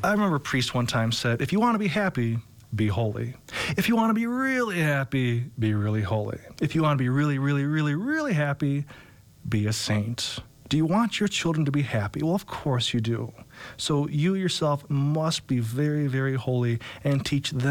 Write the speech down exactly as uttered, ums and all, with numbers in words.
I remember a priest one time said, if you want to be happy, be holy. If you want to be really happy, be really holy. If you want to be really, really, really, really happy, be a saint. Do you want your children to be happy? Well, of course you do. So you yourself must be very, very holy and teach them